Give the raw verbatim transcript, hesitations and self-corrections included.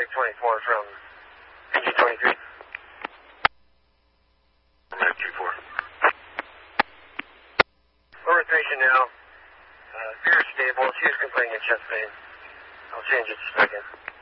Lake twenty-four from N G twenty-three. Lake twenty-four. Over patient now. Uh, fear stable. She is complaining of chest pain. I'll change it in a second.